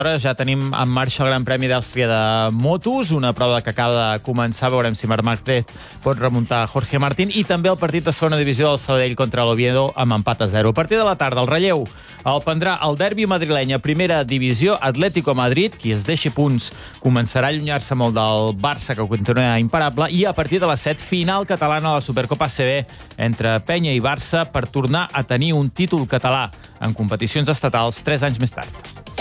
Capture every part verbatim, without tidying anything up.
Ja tenim en marxa el Gran Premi d'Àustria de motos, una prova que acaba de començar. Veurem si Marc Márquez pot remuntar Jorge Martín, i també el partit de segona divisió del Sabadell contra l'Oviedo amb empat a zero. A partir de la tarda, el relleu el prendrà el derbi madrileny a primera divisió. Atlético Madrid, qui es deixi punts, començarà a allunyar-se molt del Barça, que continua imparable, i a partir de les set, final catalana a la Supercopa A C B entre Penya i Barça per tornar a tenir un títol català en competicions estatals tres anys més tard.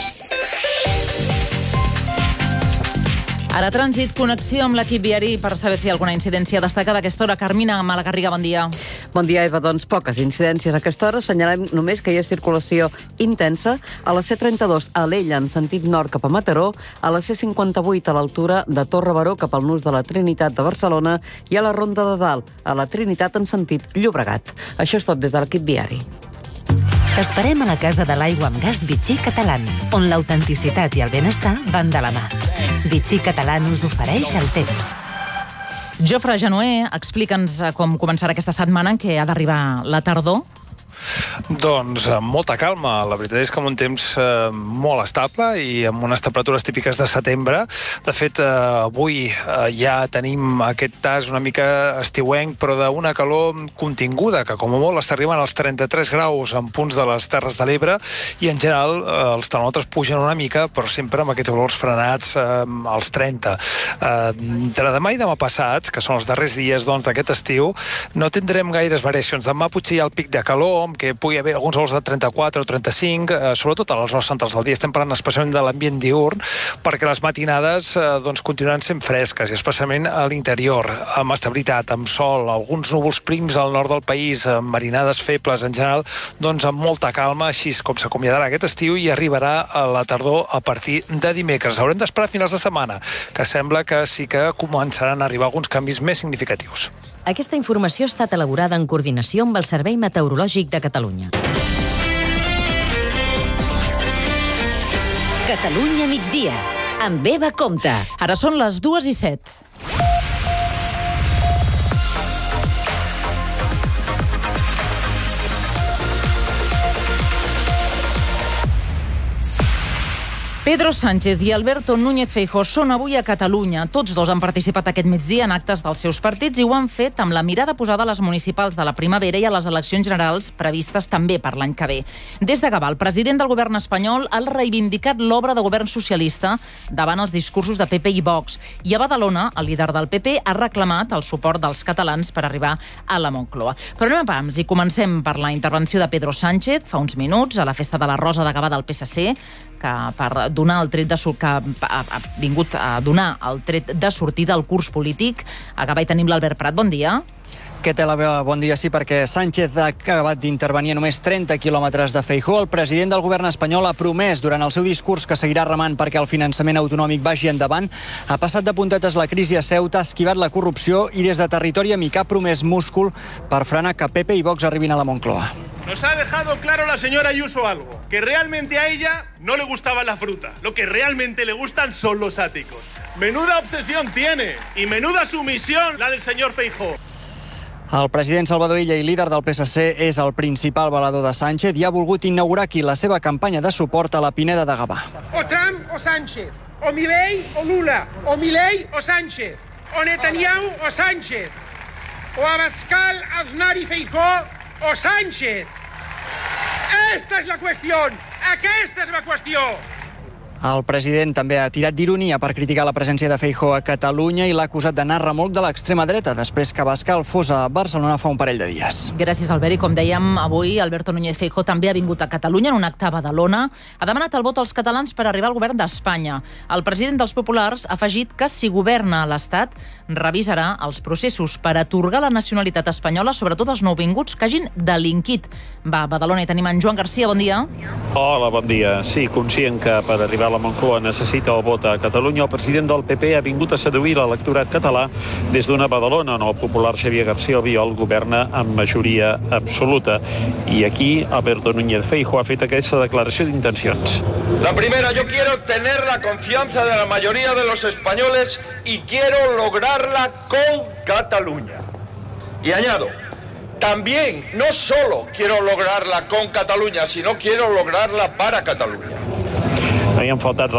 Ara trànsit, connexió amb l'equip viari per saber si hi ha alguna incidència destacada a aquesta hora. Carmina Malagarriga, bon dia. Bon dia, Eva. Doncs poques incidències a aquesta hora. Assenyalem només que hi ha circulació intensa a la C trenta-dos a Alella, en sentit nord cap a Mataró, a la C cinquanta-vuit a l'altura de Torre Baró cap al nus de la Trinitat de Barcelona i a la Ronda de Dalt, a la Trinitat en sentit Llobregat. Això és tot des de l'equip viari. T'esperem a la Casa de l'Aigua amb Gas Vichy Catalán, on l'autenticitat i el benestar van de la mà. Vichy Catalán us ofereix el temps. Jofre Genoé, explica'ns com començarà aquesta setmana en què ha d'arribar la tardor. Doncs amb molta calma. La veritat és que amb un temps eh, molt estable i amb unes temperatures típiques de setembre. De fet, eh, avui eh, ja tenim aquest tas una mica estiuenc, però d'una calor continguda, que com a molt està arribant als trenta-tres graus en punts de les Terres de l'Ebre, i en general eh, els termòmetres pugen una mica, però sempre amb aquests valors frenats eh, als trenta. Eh, de demà i demà passats, que són els darrers dies doncs, d'aquest estiu, no tindrem gaires variacions. Demà potser hi ha el pic de calor, que pugui haver alguns valors de trenta-quatre o trenta-cinc, eh, sobretot a les hores centrals del dia. Estem parlant especialment de l'ambient diürn, perquè les matinades eh, doncs, continuaran sent fresques, i especialment a l'interior, amb estabilitat, amb sol, alguns núvols prims al nord del país, amb marinades febles en general, doncs amb molta calma, així com s'acomiadarà aquest estiu i arribarà a la tardor a partir de dimecres. Haurem d'esperar a finals de setmana, que sembla que sí que començaran a arribar alguns canvis més significatius. Aquesta informació ha estat elaborada en coordinació amb el Servei Meteorològic de Catalunya. Catalunya migdia, amb Eva Compte. Ara són les dues i set. Pedro Sánchez i Alberto Núñez Feijóo són avui a Catalunya. Tots dos han participat aquest migdia en actes dels seus partits i ho han fet amb la mirada posada a les municipals de la primavera i a les eleccions generals previstes també per l'any que ve. Des de Gavà, el president del govern espanyol ha reivindicat l'obra de govern socialista davant els discursos de P P i Vox. I a Badalona, el líder del P P ha reclamat el suport dels catalans per arribar a la Moncloa. Però anem a pams i comencem per la intervenció de Pedro Sánchez fa uns minuts a la Festa de la Rosa de Gavà del P S C, que per donar el tret de que ha, ha vingut a donar el tret de sortida al curs polític. A Gavà hi tenim l'Albert Prat. Bon dia. Què té la veu? Bon dia, sí, perquè Sánchez ha acabat d'intervenir a només trenta quilòmetres de Feijóo. El president del govern espanyol ha promès durant el seu discurs que seguirà remant perquè el finançament autonòmic vagi endavant. Ha passat de puntetes la crisi a Ceuta, ha esquivat la corrupció i des de territori amic ha promès múscul per frenar que P P i Vox arribin a la Moncloa. Nos ha dejado claro la señora Ayuso algo, que realmente a ella no le gustaba la fruta. Lo que realmente le gustan son los áticos. Menuda obsesión tiene y menuda sumisión la del señor Feijóo. El president Salvador Illa i líder del P S C és el principal valedor de Sánchez i ha volgut inaugurar aquí la seva campanya de suport a la Pineda de Gavà. O Trump o Sánchez, o Milei o Lula, o Milei o Sánchez, o Netanyahu o Sánchez, o Abascal, Aznar y Feijóo o Sánchez. Esta es la cuestión. Aquesta és la qüestió. El president també ha tirat d'ironia per criticar la presència de Feijóo a Catalunya i l'ha acusat d'anar a remolc de l'extrema dreta després que Abascal fos a Barcelona fa un parell de dies. Gràcies, Albert. I com dèiem, avui Alberto Núñez Feijóo també ha vingut a Catalunya en un acte a Badalona. Ha demanat el vot als catalans per arribar al govern d'Espanya. El president dels populars ha afegit que si governa a l'Estat revisarà els processos per atorgar la nacionalitat espanyola, sobretot als nouvinguts que hagin delinquit. Va, a Badalona hi tenim en Joan Garcia. Bon dia. Hola, bon dia. Sí, conscient que per arribar a la Moncloa necessita el vot a Catalunya, el president del P P ha vingut a seduir l'electorat català des d'una Badalona on el popular Xavier García Albiol governa amb majoria absoluta. I aquí Alberto Núñez Feijóo ha fet aquesta declaració d'intencions. La primera, yo quiero tener la confianza de la mayoría de los españoles y quiero lograrla con Cataluña. Y añado, también no solo quiero lograrla con Cataluña, sino quiero lograrla para Cataluña. Havien faltat